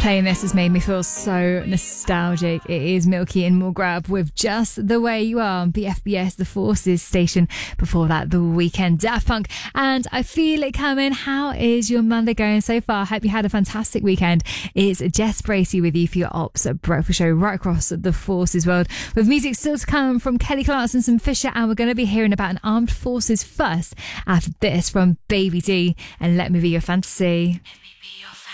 Playing this has made me feel so nostalgic. It is Milky and Mulgrab with Just the Way You Are on BFBS, the Forces station. Before that, The Weeknd, Daft Punk, and I Feel It Coming. How is your Monday going so far? I hope you had a fantastic weekend. It's Jess Bracey with you for your Ops Breakfast Show right across the Forces world, with music still to come from Kelly Clarkson, some Fisher, and we're going to be hearing about an armed forces first after this from Baby D and Let Me Be Your Fantasy. Let me be your